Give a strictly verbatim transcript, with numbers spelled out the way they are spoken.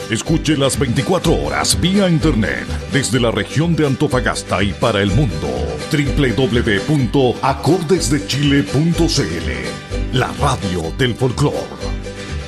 Escuche las veinticuatro horas vía internet desde la región de Antofagasta y para el mundo. doble u doble u doble u punto acordesdechile punto c l. La radio del folclore.